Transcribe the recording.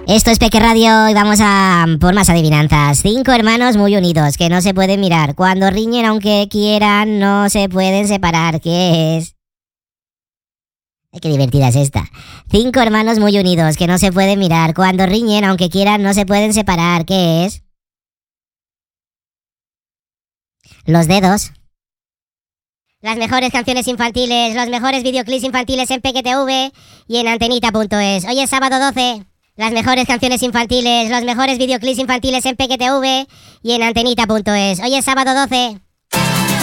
Esto es Peque Radio y vamos a por más adivinanzas. 5 hermanos muy unidos que no se pueden mirar. Cuando riñen aunque quieran no se pueden separar. ¿Qué es? Ay, qué divertida es esta. 5 hermanos muy unidos que no se pueden mirar. Cuando riñen aunque quieran no se pueden separar. ¿Qué es? Los dedos. Las mejores canciones infantiles, los mejores videoclips infantiles en PequeTV y en Antenita.es. Hoy es sábado 12. Las mejores canciones infantiles, los mejores videoclips infantiles en PequeTV y en Antenita.es. Hoy es sábado 12.